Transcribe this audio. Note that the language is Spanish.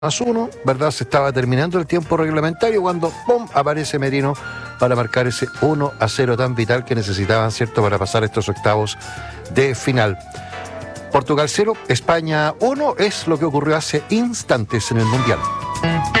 +1, ¿verdad? Se estaba terminando el tiempo reglamentario cuando ¡pum!, aparece Merino para marcar ese 1-0 tan vital que necesitaban, ¿cierto?, para pasar estos octavos de final. Portugal 0, España 1 es lo que ocurrió hace instantes en el Mundial.